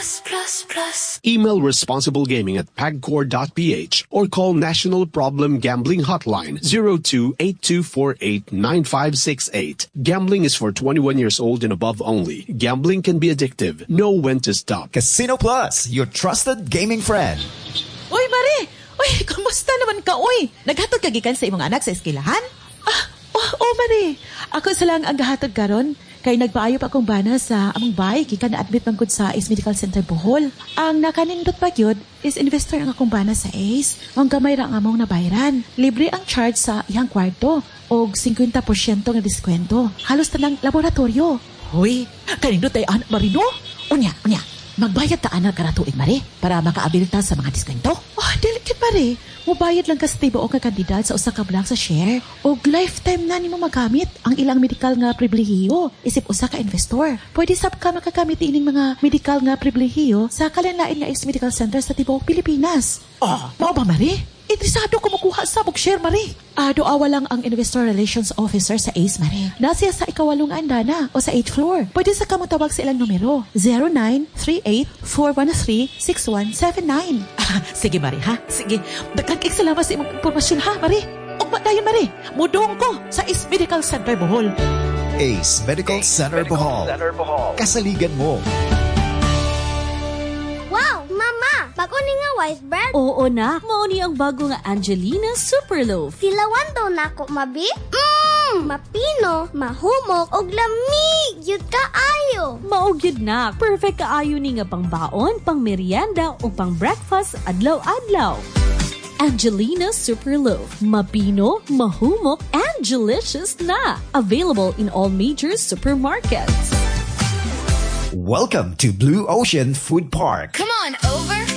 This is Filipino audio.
Email responsiblegaming@pagcor.ph or call National Problem Gambling Hotline 02-8248-9568. Gambling is for 21 years old and above only. Gambling can be addictive. Know when to stop. Casino Plus, your trusted gaming friend. Uy, Mari! Uy, kumusta naman ka, uy? Naghatod ka gikan sa imong anak sa eskwelahan? Mari. Ako sa lang ang gahatod karon. Kay nagpaayo pa akong bana sa among bay, gikan na-admit man gud sa Ace Medical Center Bohol. Ang nakanindot pa gyud is investor ang akong bana sa Ace. Ang gamay ra ang among nabayran. Libre ang charge sa iyang kwarto og 50% nga diskwento. Halos tanang laboratorio. Hoy, kanindot ay anak Marino? Unya. Magbayad ta anak kada tuig, Mari, para makaabil ta sa mga diskwento. Delicate, Mari. Mubayad lang ka sa tibo o ka kandidat sa usa ka blank sa share. O lifetime na nimo magamit ang ilang medical nga pribilehiyo. Isip usa ka investor. Pwede sab ka makagamit ining mga medical nga pribilehiyo sa kalanlain nga Ace Medical Center sa tibuok Pilipinas. Mao ba, Mari? Interesado ko makuha sa book-share, Mari. Doawa lang ang Investor Relations Officer sa Ace, Mari. Nasiya sa ikawalong andana o sa 8th floor. Pwede sa kamutawag sa ilang numero. 0938-413-6179. Sige, Mari, ha? Sige. Nagkakik salamat sa imong impormasyon, ha, Mari? O dayon, Mari. Mudong ko sa Ace Medical Center Bohol. Ace Medical Center Bohol. Kasaligan mo. Wow, Mama! Bago ni nga white bread? Oo na, mao ni ang bago nga Angelina Superloaf. Silawan daw na ako, Mabi? Mapino, mahumok, og lamig, yun kaayo. Maugyod na, perfect kaayo ni nga pangbaon, pang merienda o pang breakfast adlaw-adlaw. Angelina Superloaf, mapino, mahumok, and delicious na. Available in all major supermarkets. Welcome to Blue Ocean Food Park. Come on over.